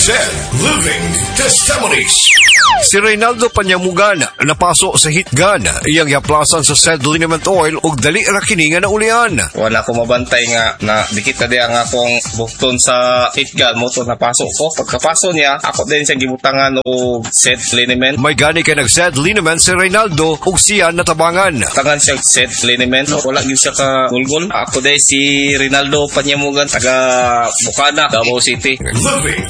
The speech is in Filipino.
Said Living Testimonies. Si Reynaldo Panyamugan napaso sa heat gun iyang yaplasan sa said liniment oil ug dali ra kini nga naulian. Wala ko mabantay nga na dikit na di ang akong bukton sa heat gun mo to napasok ko. Pagkapaso niya, ako din siya gibutangan o set liniment. May gani kay nag-said liniment si Reynaldo ug siya natabangan. Tangan siya set liniment. Wala gyud siya ka gulgol. Ako din si Reynaldo Panyamugan taga Bukana, Davao City. Living